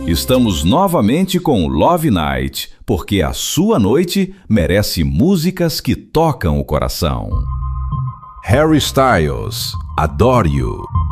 Estamos novamente com Love Night, porque a sua noite merece músicas que tocam o coração. Harry Styles, Adore You.